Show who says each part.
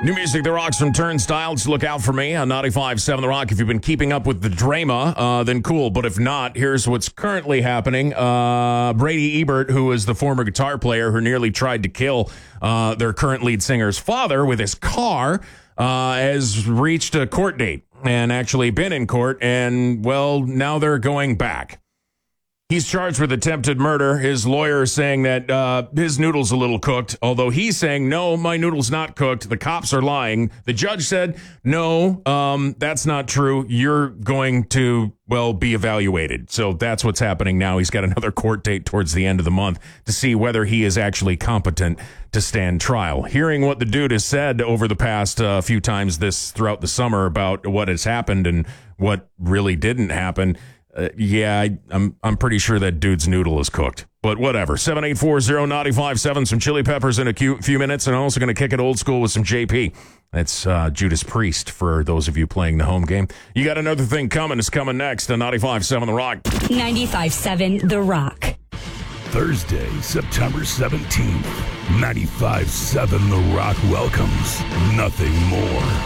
Speaker 1: New music, The Rock's from Turnstiles. Look out for me on 95.7 The Rock. If you've been keeping up with the drama, then cool. But if not, here's what's currently happening. Brady Ebert, who is the former guitar player who nearly tried to kill their current lead singer's father with his car, has reached a court date and actually been in court. And, well, now they're going back. He's charged with attempted murder. His lawyer is saying that his noodle's a little cooked, although he's saying, no, my noodle's not cooked. The cops are lying. The judge said, no, that's not true. You're going to, well, be evaluated. So that's what's happening now. He's got another court date towards the end of the month to see whether he is actually competent to stand trial. Hearing what the dude has said over the past few times throughout the summer about what has happened and what really didn't happen, I'm pretty sure that dude's noodle is cooked. But whatever. 7840957, some chili peppers in a few minutes, and I'm also going to kick it old school with some JP. That's Judas Priest for those of you playing the home game. You got another thing coming. It's coming next on 95.7 The Rock.
Speaker 2: 95.7 The Rock.
Speaker 3: Thursday, September 17th, 95.7 The Rock welcomes Nothing More.